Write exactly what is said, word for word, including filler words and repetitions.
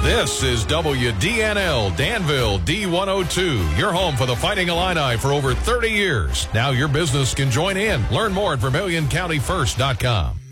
This is W D N L Danville D one oh two, your home for the Fighting Illini for over thirty years. Now your business can join in. Learn more at Vermilion County First dot com.